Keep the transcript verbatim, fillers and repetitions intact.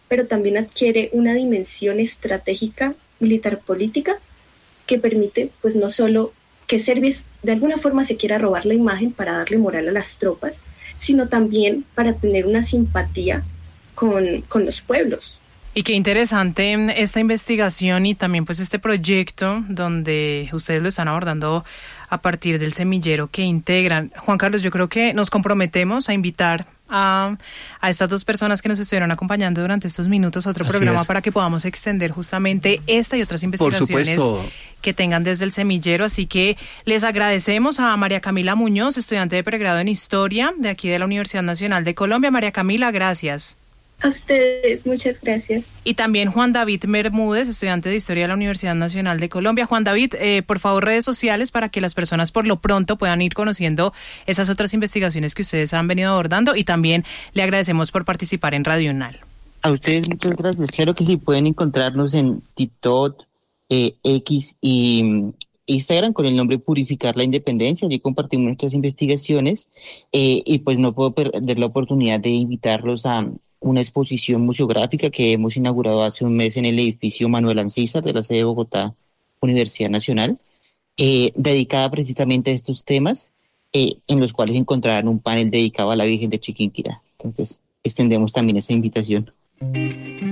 pero también adquiere una dimensión estratégica, militar política, que permite pues no solo que Serbia de alguna forma se quiera robar la imagen para darle moral a las tropas, sino también para tener una simpatía con, con los pueblos. Y qué interesante esta investigación y también pues este proyecto donde ustedes lo están abordando a partir del semillero que integran. Juan Carlos, yo creo que nos comprometemos a invitar a, a estas dos personas que nos estuvieron acompañando durante estos minutos a otro Así programa es. para que podamos extender justamente esta y otras investigaciones que tengan desde el semillero. Así que les agradecemos a María Camila Muñoz, estudiante de pregrado en Historia de aquí de la Universidad Nacional de Colombia. María Camila, gracias. A ustedes, muchas gracias. Y también Juan David Bermúdez, estudiante de Historia de la Universidad Nacional de Colombia. Juan David, eh, por favor, redes sociales para que las personas por lo pronto puedan ir conociendo esas otras investigaciones que ustedes han venido abordando, y también le agradecemos por participar en Radio UNAL. A ustedes muchas gracias. Claro que sí, pueden encontrarnos en TikTok, eh, X y um, Instagram con el nombre Purificar la Independencia. Allí compartimos nuestras investigaciones eh, y pues no puedo perder la oportunidad de invitarlos a una exposición museográfica que hemos inaugurado hace un mes en el edificio Manuel Ancísar de la sede de Bogotá, Universidad Nacional, eh, dedicada precisamente a estos temas, eh, en los cuales encontrarán un panel dedicado a la Virgen de Chiquinquirá. Entonces, extendemos también esa invitación.